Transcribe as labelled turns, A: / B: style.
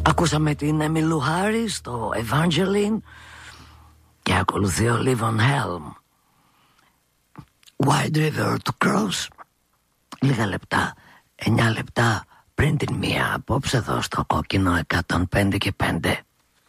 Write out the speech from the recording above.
A: Ακούσαμε την Emmylou Harris στο Evangeline και ακολουθεί ο Levon Helm. Wide River to Cross. Λίγα λεπτά, 9 λεπτά πριν την μία, απόψε εδώ στο κόκκινο 105 και 5.